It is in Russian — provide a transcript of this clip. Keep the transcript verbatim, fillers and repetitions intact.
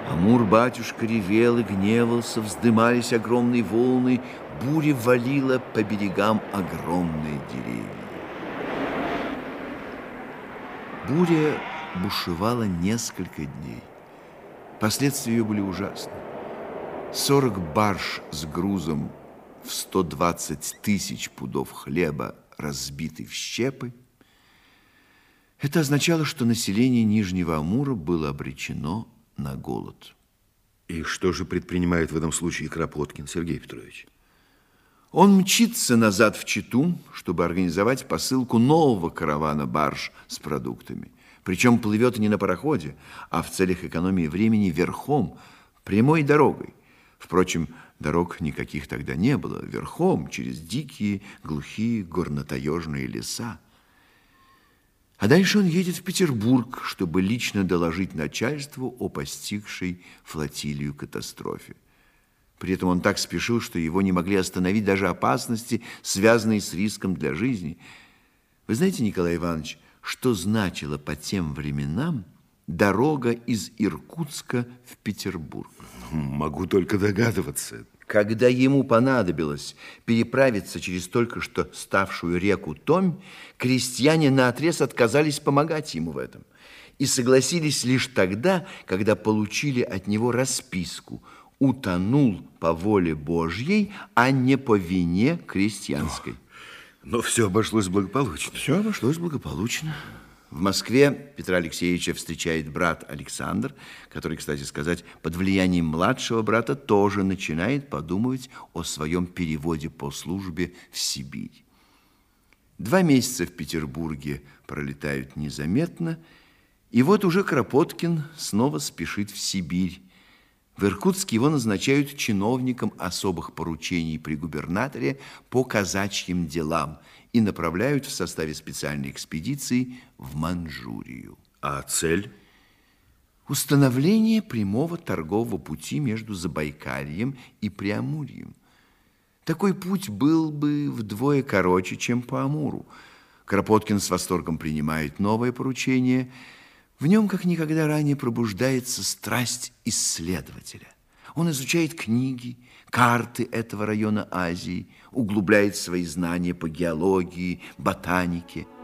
Амур-батюшка ревел и гневался, вздымались огромные волны, буря валила по берегам огромные деревья. Буря бушевала несколько дней. Последствия ее были ужасны. Сорок барж с грузом в сто двадцать тысяч пудов хлеба разбиты в щепы. Это означало, что население Нижнего Амура было обречено на голод. И что же предпринимает в этом случае Кропоткин, Сергей Петрович? Он мчится назад в Читу, чтобы организовать посылку нового каравана барж с продуктами. Причем плывет не на пароходе, а в целях экономии времени верхом, прямой дорогой. Впрочем, дорог никаких тогда не было. Верхом, через дикие, глухие, горнотаежные леса. А дальше он едет в Петербург, чтобы лично доложить начальству о постигшей флотилию катастрофе. При этом он так спешил, что его не могли остановить даже опасности, связанные с риском для жизни. Вы знаете, Николай Иванович, что значила по тем временам дорога из Иркутска в Петербург? Могу только догадываться. Когда ему понадобилось переправиться через только что ставшую реку Томь, крестьяне наотрез отказались помогать ему в этом и согласились лишь тогда, когда получили от него расписку: утонул по воле Божьей, а не по вине крестьянской. Но все обошлось благополучно. Все обошлось благополучно. В Москве Петра Алексеевича встречает брат Александр, который, кстати сказать, под влиянием младшего брата тоже начинает подумывать о своем переводе по службе в Сибирь. Два месяца в Петербурге пролетают незаметно, и вот уже Кропоткин снова спешит в Сибирь. В Иркутске его назначают чиновником особых поручений при губернаторе по казачьим делам и направляют в составе специальной экспедиции в Манчжурию. А цель? Установление прямого торгового пути между Забайкальем и Преамурьем. Такой путь был бы вдвое короче, чем по Амуру. Кропоткин с восторгом принимает новое поручение. В нем, как никогда ранее, пробуждается страсть исследователя. Он изучает книги, карты этого района Азии, углубляет свои знания по геологии, ботанике.